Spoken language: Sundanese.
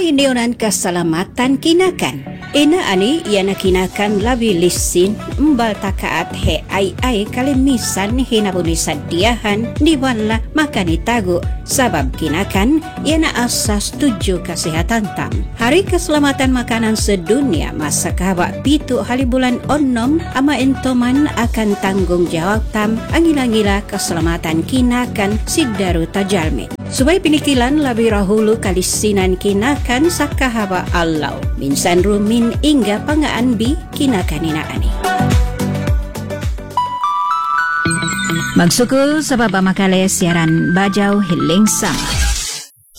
Painiunan keselamatan kinakan. Ina ani iana kinakan labi lisin mbal takaat he ai kalimisan hinabuni sadiahan di wala makani tagu sabab kinakan iana asas 7 kesehatan tam. Hari Keselamatan Makanan Sedunia masa kahawak pitu hari bulan onom ama entoman akan tanggung jawab tam angila-ngila keselamatan kinakan sidaru tajalme. Subai pinikilan labi rahulu kalisinan kinakan sakahawa allau. Minsan rumin hingga pangaan bi kinakan inaani. Magsukul sa babamakalle siaran Bajau Hiling Sama.